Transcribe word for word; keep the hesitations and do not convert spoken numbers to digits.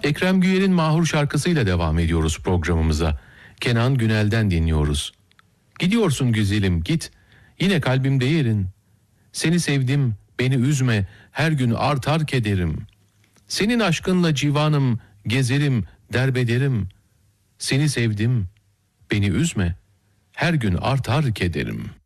Ekrem Güyer'in Mahur şarkısıyla devam ediyoruz programımıza. Kenan Günel'den dinliyoruz. Gidiyorsun güzelim git, yine kalbimde yerin. Seni sevdim, beni üzme, her gün artar kederim. Senin aşkınla civanım, gezerim, derbederim. Seni sevdim, beni üzme, her gün artar kederim.